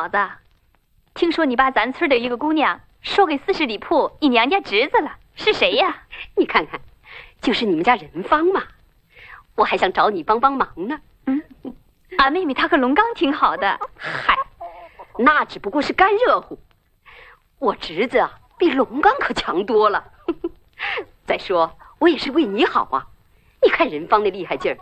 嫂子，听说你把咱村的一个姑娘收给40里铺你娘家侄子了，是谁呀？ 你看看，就是你们家人芳嘛。我还想找你帮帮忙呢。 俺妹妹她和龙刚挺好的。 嗨，那只不过是干热乎。我侄子啊，比龙刚可强多了。再说，我也是为你好啊。你看人芳那厉害劲儿，